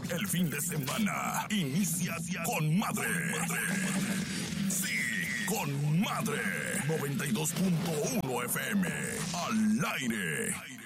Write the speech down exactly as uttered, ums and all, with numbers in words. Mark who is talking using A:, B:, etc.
A: El fin de semana inicia con madre. Sí, con madre. noventa y dos punto uno F M. Al aire.